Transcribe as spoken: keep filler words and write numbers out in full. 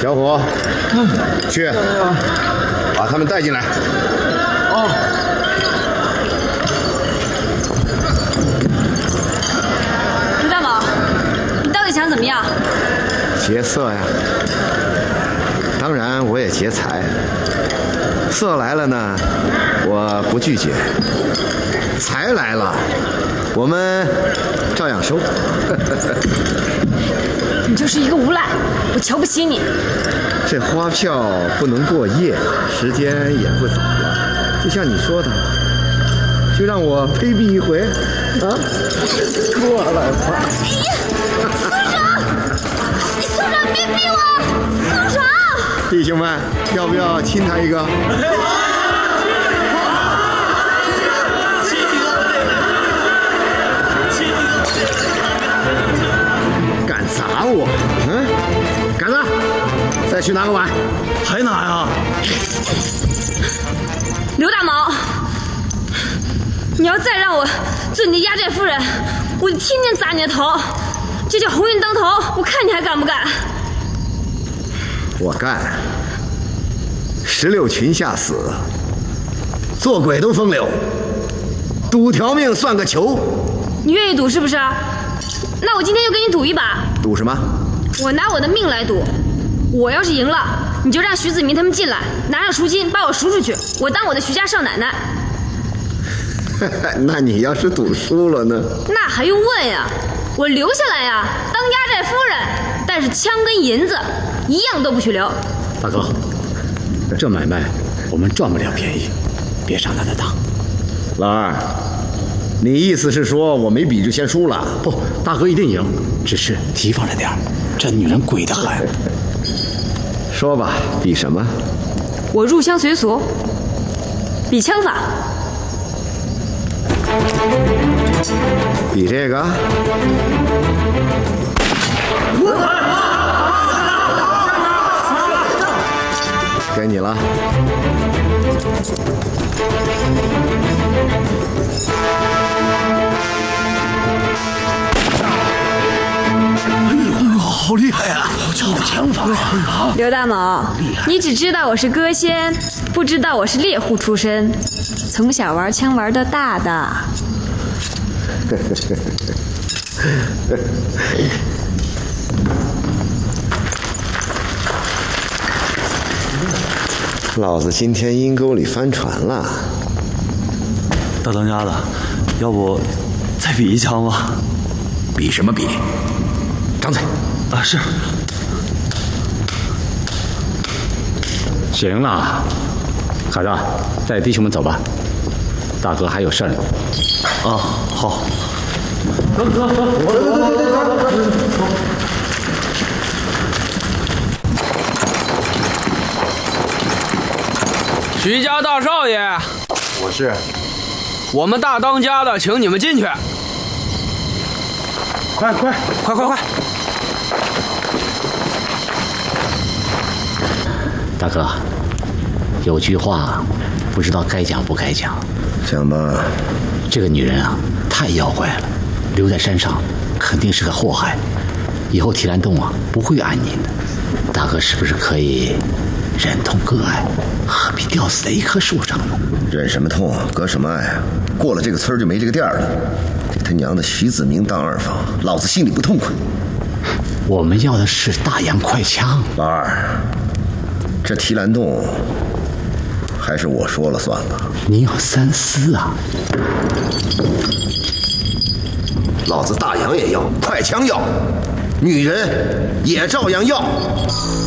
小虎，去把他们带进来。 哦。 刘大宝，你到底想怎么样？ 劫色呀，当然我也劫财。色来了呢，我不拒绝；财来了，我们照样收。 你就是一个无赖，我瞧不起你。 这花票不能过夜，时间也不早了。就像你说的，就让我卑鄙一回啊！过来吧。 哎呀，宿长，你宿长别逼我，宿长！ 弟兄们，要不要亲他一个？敢砸我？嗯，杆子，再去拿个碗。 还拿呀？ 刘大毛，你要再让我做你的压寨夫人，我就天天砸你的头。这叫鸿运当头，我看你还敢不敢？ 我干！十六群下死，做鬼都风流，赌条命算个球。 你愿意赌是不是？那我今天就跟你赌一把。 赌什么？ 我拿我的命来赌。我要是赢了，你就让徐子明他们进来，拿上赎金把我赎出去，我当我的徐家少奶奶。 那你要是赌输了呢？ 那还用问呀？我留下来呀，当压寨夫人，但是枪跟银子一样都不许留。 大哥，这买卖我们赚不了便宜，别上他的当。 老二，你意思是说我没比就先输了？ 不，大哥一定赢，只是提防着点儿，这女人鬼得很。 说吧，比什么？ 我入乡随俗，比枪法。 比这个？该你了。 好厉害呀！好枪法呀！ 刘大毛，你只知道我是歌仙，不知道我是猎户出身，从小玩枪玩到大的。 老子今天阴沟里翻船了。 大当家的，要不再比一枪吧？ 比什么比？张嘴！ 啊，是。行了，孩子，带弟兄们走吧，大哥还有事儿呢。啊，好。走走走，走走走走走。 徐家大少爷， 我是。 我们大当家的，请你们进去。 快快快快快！ 大哥，有句话不知道该讲不该讲。 讲吧。 这个女人啊，太妖怪了，留在山上肯定是个祸害，以后提篮洞啊不会安宁的。大哥是不是可以忍痛割爱，何必吊死在一棵树上呢？ 忍什么痛，割什么爱啊？过了这个村就没这个店了。给他娘的徐子明当二房，老子心里不痛快。 我们要的是大洋快枪。 老二，这提篮洞还是我说了算吧。 您要三思啊！ 老子大洋也要，快枪要，女人也照样要。